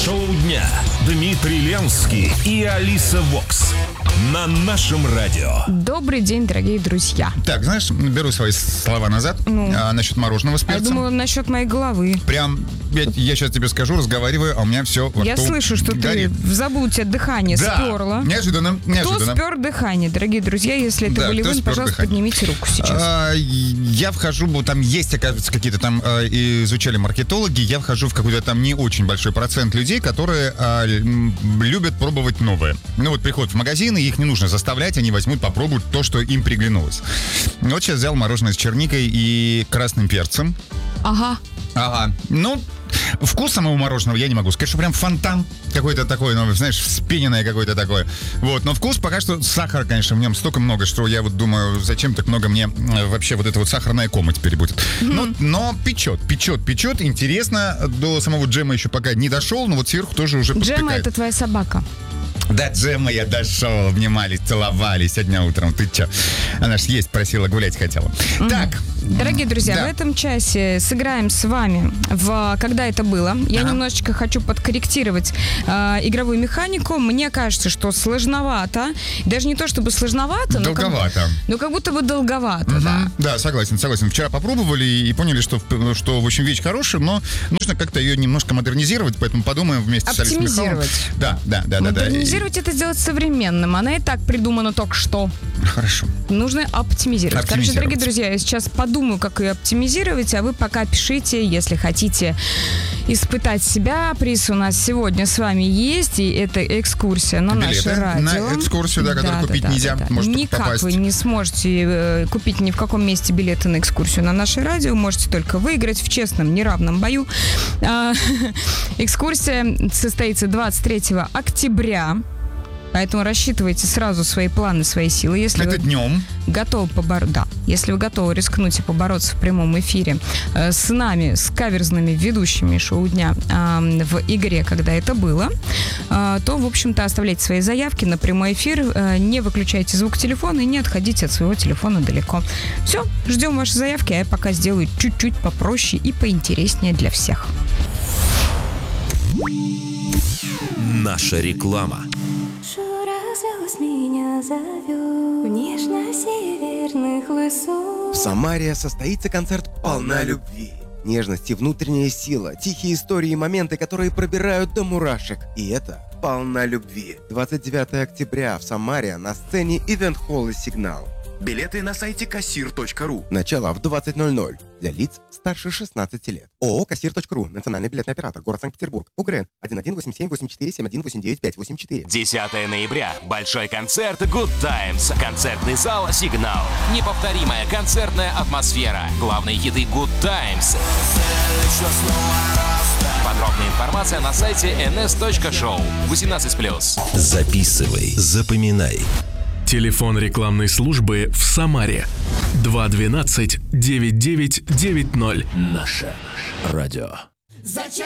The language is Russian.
Шоу дня. Дмитрий Ленский и Алиса Вокс. На нашем радио. Добрый день, дорогие друзья. Так, знаешь, беру свои слова назад насчет мороженого с перцем. Я думаю, насчет моей головы. Прям, я сейчас тебе скажу, разговариваю, а у меня все во рту. Я слышу, что горит. ты забыл, у тебя дыхание сперло. Неожиданно. Кто спер дыхание, дорогие друзья? Если это были вы, пожалуйста, поднимите руку сейчас. Я вхожу, там есть, оказывается, какие-то там изучали маркетологи, я вхожу в какой-то там не очень большой процент людей, которые любят пробовать новое. Ну вот приходят в магазин, и их не нужно заставлять, они возьмут, попробуют то, что им приглянулось. Вот сейчас взял мороженое с черникой и красным перцем. Ага. Ну, вкус самого мороженого я не могу сказать, что прям фонтан какой-то такой, ну, знаешь, вспененное какое-то такое. Вот, но вкус пока что, сахара, конечно, в нем столько много, что я вот думаю, зачем так много мне вообще вот эта вот сахарная кома теперь будет. Но печет. Интересно, до самого джема еще пока не дошел, но вот сверху тоже уже подпекает. Джема — это твоя собака. До джема я дошел, обнимались, целовались сегодня утром. Ты че? Она ж есть просила, гулять хотела. Так. Дорогие друзья, в этом часе сыграем с вами в «Когда это было?». Я немножечко хочу подкорректировать игровую механику. Мне кажется, что сложновато. Даже не то, чтобы сложновато, долговато. Но как будто бы долговато, да. Да, согласен. Вчера попробовали и поняли, что в общем, вещь хорошая, но нужно как-то ее немножко модернизировать, поэтому подумаем вместе с Алисой Михайловной. Да. Модернизировать это сделать современным. Она и так придумана только что. Хорошо. Нужно оптимизировать. Короче, дорогие друзья, я сейчас подумаю, как ее оптимизировать, а вы пока пишите, если хотите испытать себя. Приз у нас сегодня с вами есть, и это экскурсия на наше радио. На экскурсию, которую купить нельзя. Может никак попасть. Вы не сможете купить ни в каком месте билеты на экскурсию на наше радио. Можете только выиграть в честном, неравном бою. Экскурсия состоится 23 октября. Поэтому рассчитывайте сразу свои планы, свои силы. Если это вы днем. Если вы готовы рискнуть и побороться в прямом эфире с нами, с каверзными ведущими шоу дня в игре «Когда это было?», то, в общем-то, оставляйте свои заявки на прямой эфир, не выключайте звук телефона и не отходите от своего телефона далеко. Все, ждем ваши заявки, а я пока сделаю чуть-чуть попроще и поинтереснее для всех. Наша реклама. Меня зовет в нежно-северных лесов. В Самаре состоится концерт «Полна любви». Нежность и внутренняя сила, тихие истории и моменты, которые пробирают до мурашек. И это «Полна любви». 29 октября в Самаре на сцене ивент-холла «Сигнал». Билеты на сайте kassir.ru. Начало в 20:00 для лиц старше 16 лет. ООО «Kassir.ru». Национальный билетный оператор. Город Санкт-Петербург. УГРН 11878471898584. 10 ноября. Большой концерт Good Times. Концертный зал «Сигнал». Неповторимая концертная атмосфера. Главные хиты Good Times. Подробная информация на сайте ns.show. 18+. Записывай, запоминай. Телефон рекламной службы в Самаре 212-9990. Наше радио. Зачем